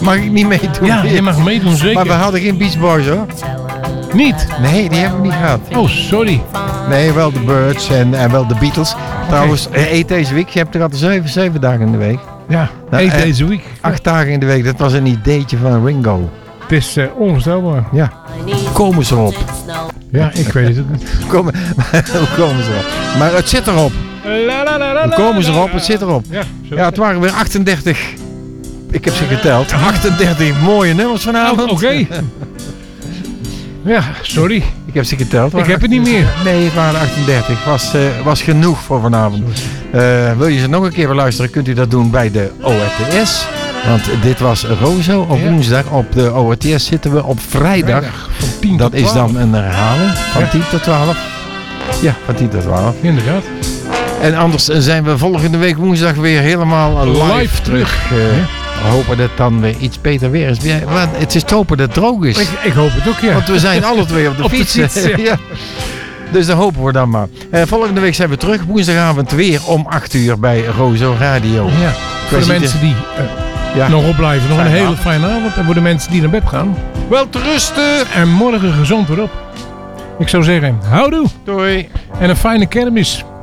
Mag ik niet meedoen? Ja, je mag meedoen, zeker. Maar we hadden geen Beach Boys, hoor. Niet? Nee, die hebben we niet gehad. Oh, sorry. Nee, wel de Birds en wel de Beatles. Trouwens, eet deze week. Je hebt er altijd 7 dagen in de week. Ja, Nou, eet deze week. 8 dagen in de week. Dat was een ideetje van Ringo. Het is onvoorstelbaar. Ja. Komen ze erop? Ja, ik weet het niet. Hoe komen ze erop? Maar het zit erop. Hoe komen ze erop? Het zit erop. Ja, het waren weer 38. Ik heb ze geteld. 38 mooie nummers vanavond. Oké. Ja, sorry. Ik heb ze geteld. Ik heb het niet meer. Nee, het waren 38. Was genoeg voor vanavond. Wil je ze nog een keer beluisteren, kunt u dat doen bij de ORTS. Want dit was Rozo op woensdag. Op de ORTS zitten we op vrijdag. Van 10 dat tot 12. is dan een herhaling van 10 tot 12. Ja, van 10 tot 12. Inderdaad. En anders zijn we volgende week woensdag weer helemaal live terug. We hopen dat het dan weer iets beter weer is. Ja, het is te hopen dat het droog is. Ik hoop het ook, ja. Want we zijn alle twee op de fiets. Ja. Dus dat hopen we dan maar. Volgende week zijn we terug. Woensdagavond weer om 8 uur bij Rozo Radio. Ja. Voor de mensen die nog opblijven. Nog een hele fijne avond. En voor de mensen die naar bed gaan. Wel te rusten. En morgen gezond weer op. Ik zou zeggen, houdoe. Doei. En een fijne kermis.